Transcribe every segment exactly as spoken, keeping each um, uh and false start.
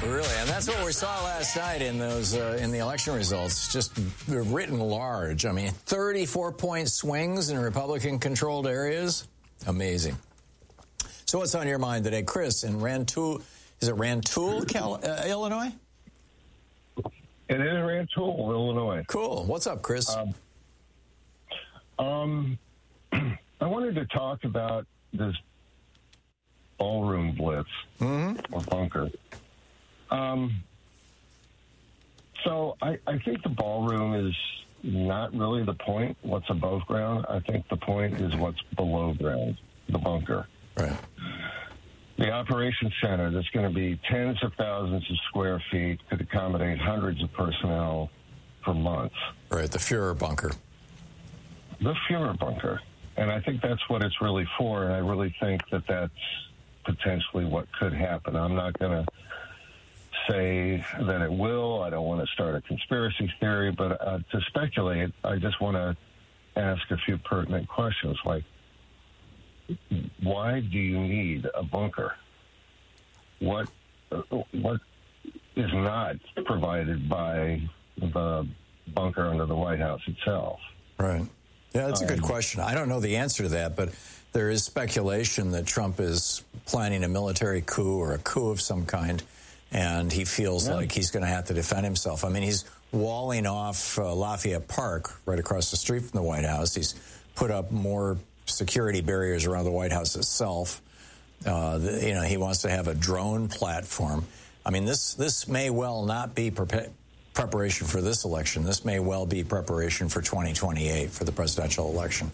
Really, and that's what we saw last night in those uh, in the election results. Just written large. I mean, thirty-four point swings in Republican-controlled areas. Amazing. So, what's on your mind today, Chris? In Rantoul, is it Rantoul, Cal- uh, Illinois? It is Rantoul, Illinois. Cool. What's up, Chris? Um, um I wanted to talk about this ballroom blitz mm-hmm. or bunker. Um, so I, I think the ballroom is not really the point, what's above ground. I think the point is what's below ground, the bunker. Right. The operations center, that's going to be tens of thousands of square feet, could accommodate hundreds of personnel per month. Right, the Fuhrer bunker. The Fuhrer bunker. And I think that's what it's really for, and I really think that that's potentially what could happen. I'm not going to say that it will. I don't want to start a conspiracy theory, but uh, to speculate, I just want to ask a few pertinent questions, like, why do you need a bunker? What uh, what is not provided by the bunker under the White House itself? Right. Yeah, that's a good question. I don't know the answer to that, but there is speculation that Trump is planning a military coup or a coup of some kind, and he feels yeah. like he's going to have to defend himself. I mean, he's walling off uh, Lafayette Park right across the street from the White House. He's put up more security barriers around the White House itself. Uh, the, you know, he wants to have a drone platform. I mean, this this may well not be pre- preparation for this election. This may well be preparation for twenty twenty-eight, for the presidential election.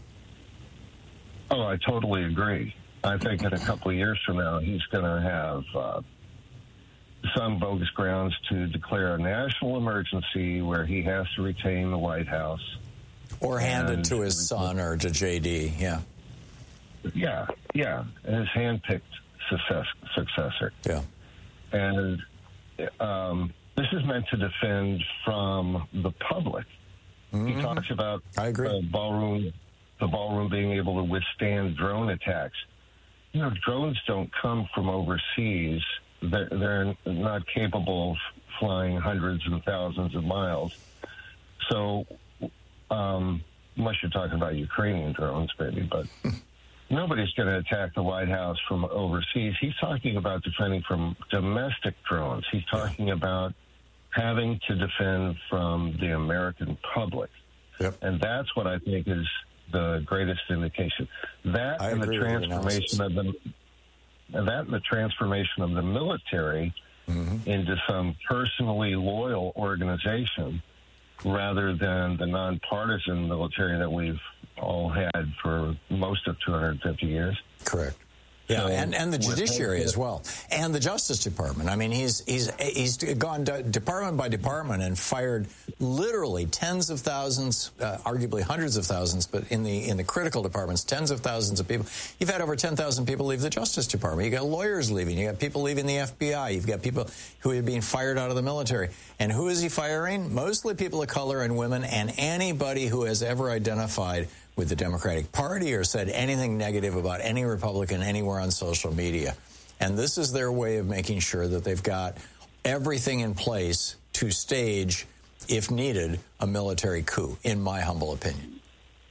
Oh, I totally agree. I think in a couple of years from now, he's going to have uh, some bogus grounds to declare a national emergency where he has to retain the White House. Or hand it to his son or to J D, yeah. Yeah, yeah, his hand-picked success, successor. Yeah. And um, this is meant to defend from the public. Mm-hmm. He talks about I agree. the ballroom, the ballroom being able to withstand drone attacks. You know, drones don't come from overseas. They're, they're not capable of flying hundreds and thousands of miles. So... Um, unless you're talking about Ukrainian drones, maybe, but nobody's going to attack the White House from overseas. He's talking about defending from domestic drones. He's talking about having to defend from the American public. Yep. And that's what I think is the greatest indication. That I and the transformation of the and that and the transformation of the military mm-hmm. into some personally loyal organization, rather than the nonpartisan military that we've all had for most of two hundred fifty years. Correct. Yeah, so, and, and the judiciary as well, and the Justice Department. I mean, he's he's he's gone department by department and fired literally tens of thousands, uh, arguably hundreds of thousands, but in the in the critical departments, tens of thousands of people. You've had over ten thousand people leave the Justice Department. You got lawyers leaving. You got people leaving the F B I. You've got people who are being fired out of the military. And who is he firing? Mostly people of color and women, and anybody who has ever identified with the Democratic Party or said anything negative about any Republican anywhere on social media. And this is their way of making sure that they've got everything in place to stage, if needed, a military coup, in my humble opinion.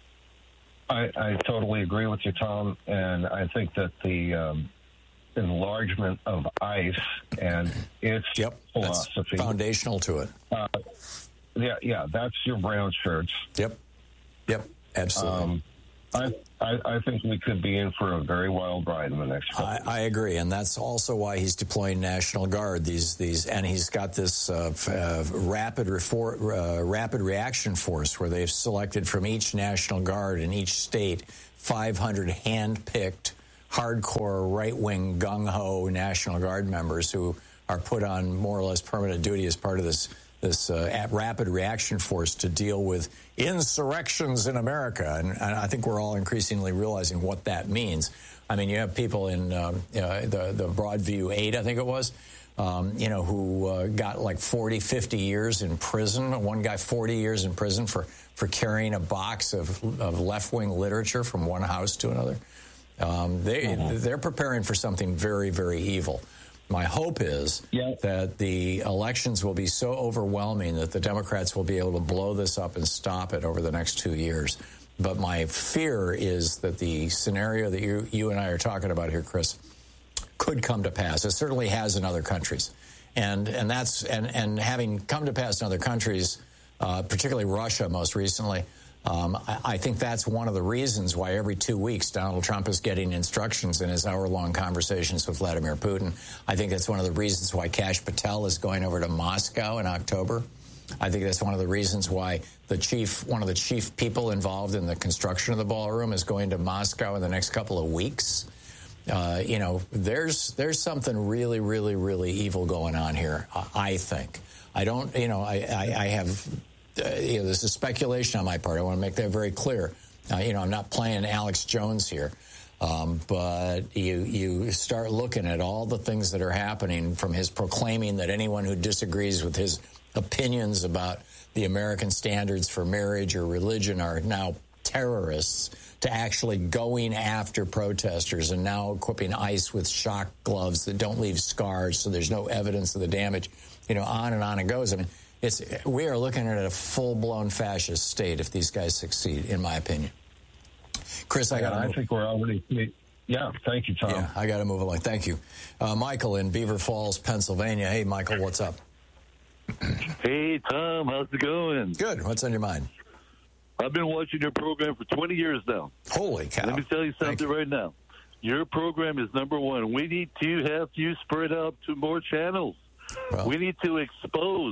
I, I totally agree with you, Tom, and I think that the um, enlargement of ICE and its yep, philosophy... That's foundational to it. Uh, yeah, yeah, that's your brown shirts. Yep, yep. Absolutely. Um, I, I I think we could be in for a very wild ride in the next couple I, I agree, and that's also why he's deploying National Guard. These these, and he's got this uh, uh, rapid refor- uh, rapid reaction force where they've selected from each National Guard in each state five hundred hand-picked, hardcore right-wing gung-ho National Guard members who are put on more or less permanent duty as part of this. this uh, rapid reaction force to deal with insurrections in America. And, and I think we're all increasingly realizing what that means. I mean, you have people in um, you know, the, the Broadview eight, I think it was, um, you know, who uh, got like forty, fifty years in prison. One guy, forty years in prison for, for carrying a box of, of left-wing literature from one house to another. Um, they, mm-hmm. They're preparing for something very, very evil. My hope is yeah. that the elections will be so overwhelming that the Democrats will be able to blow this up and stop it over the next two years. But my fear is that the scenario that you, you and I are talking about here, Chris, could come to pass. It certainly has in other countries. And and that's and, and having come to pass in other countries, uh, particularly Russia most recently, Um, I, I think that's one of the reasons why every two weeks Donald Trump is getting instructions in his hour-long conversations with Vladimir Putin. I think that's one of the reasons why Kash Patel is going over to Moscow in October. I think that's one of the reasons why the chief, one of the chief people involved in the construction of the ballroom is going to Moscow in the next couple of weeks. Uh, you know, there's there's something really, really, really evil going on here, I think. I don't, you know, I, I, I have... Uh, you know, this is speculation on my part. I want to make that very clear. Uh, you know, I'm not playing Alex Jones here, um, but you you start looking at all the things that are happening, from his proclaiming that anyone who disagrees with his opinions about the American standards for marriage or religion are now terrorists, to actually going after protesters and now equipping ICE with shock gloves that don't leave scars, so there's no evidence of the damage. You know, on and on it goes. I mean, It's, we are looking at a full-blown fascist state if these guys succeed, in my opinion. Chris, I got yeah, I think we're already... Yeah, thank you, Tom. Yeah, I got to move along. Thank you. Uh, Michael in Beaver Falls, Pennsylvania. Hey, Michael, what's up? Hey, Tom, how's it going? Good. What's on your mind? I've been watching your program for twenty years now. Holy cow. Let me tell you something you. right now. Your program is number one. We need to have you spread out to more channels. Well, we need to expose.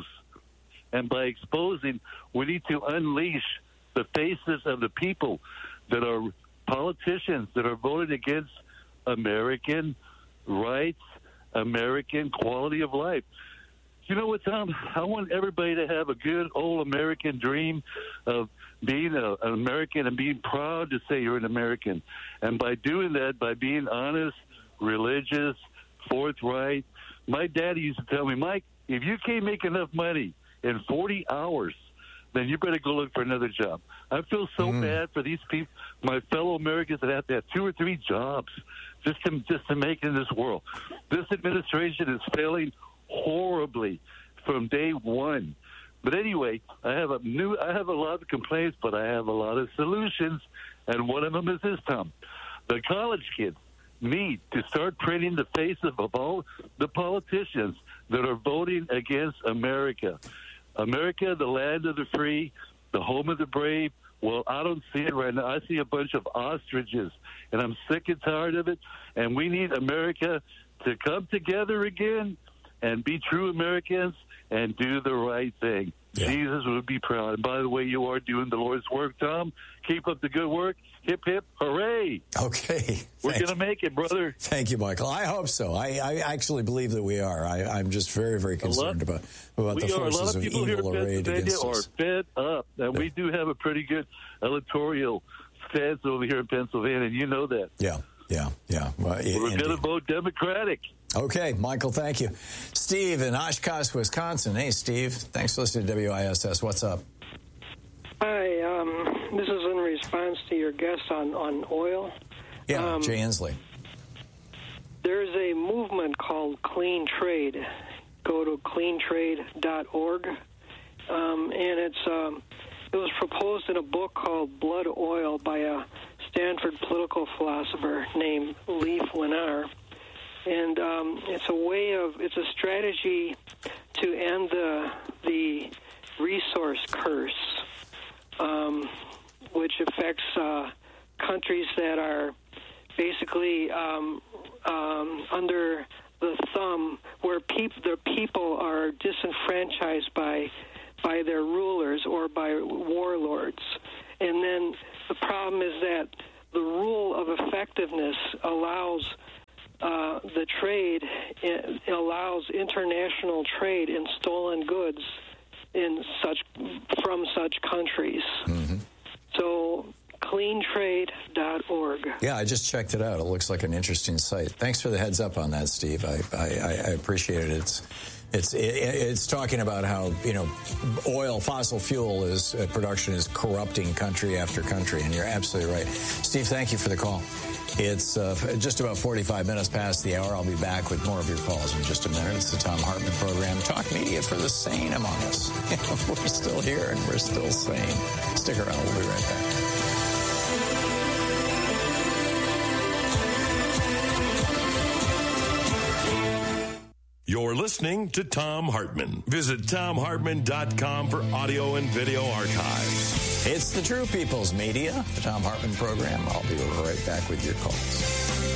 And by exposing, we need to unleash the faces of the people that are politicians that are voting against American rights, American quality of life. You know what, Tom? I want everybody to have a good old American dream of being a, an American and being proud to say you're an American. And by doing that, by being honest, religious, forthright, my daddy used to tell me, Mike, if you can't make enough money in forty hours, then you better go look for another job. I feel so mm. bad for these people, my fellow Americans that have to have two or three jobs just to just to make it in this world. This administration is failing horribly from day one. But anyway, I have a new I have a lot of complaints, but I have a lot of solutions, and one of them is this, Tom. The college kids need to start printing the faces of all the politicians that are voting against America. America, the land of the free, the home of the brave. Well, I don't see it right now. I see a bunch of ostriches, and I'm sick and tired of it. And we need America to come together again and be true Americans and do the right thing. Yeah. Jesus would be proud. And by the way, you are doing the Lord's work, Tom. Keep up the good work. Hip, hip, hooray. Okay. We're going to make it, brother. Thank you, Michael. I hope so. I, I actually believe that we are. I, I'm just very, very concerned about, about the forces of evil arrayed against us. We are fed up, and yeah. we do have a pretty good electoral stance over here in Pennsylvania, and you know that. Yeah, yeah, yeah. Well, We're going to vote Democratic. Okay, Michael, thank you. Steve in Oshkosh, Wisconsin. Hey, Steve. Thanks for listening to W I S S. What's up? Hi, um, this is in response to your guest on, on oil. Yeah, um, Jay Inslee. There's a movement called Clean Trade. Go to clean trade dot org. Um, and it's um, it was proposed in a book called Blood Oil by a Stanford political philosopher named Leif Lenar. And um, it's a way of, it's a strategy to end the the resource curse, um, which affects uh, countries that are basically um, um, under the thumb, where peop- their people are disenfranchised by by their rulers or by warlords. And then the problem is that the rule of effectiveness allows uh, the trade, it allows international trade in stolen goods in such from such countries. Mm-hmm. So clean trade dot org. Yeah, I just checked it out. It looks like an interesting site. Thanks for the heads up on that, Steve. I I, I appreciate it. It's It's it, it's talking about how, you know, oil, fossil fuel is uh, production is corrupting country after country, and you're absolutely right. Steve, thank you for the call. It's uh, just about forty-five minutes past the hour. I'll be back with more of your calls in just a minute. It's the Thom Hartmann Program. Talk media for the sane among us. We're still here and we're still sane. Stick around. We'll be right back. You're listening to Thom Hartmann. Visit Thom Hartmann dot com for audio and video archives. It's the True People's Media, the Thom Hartmann Program. I'll be right back with your calls.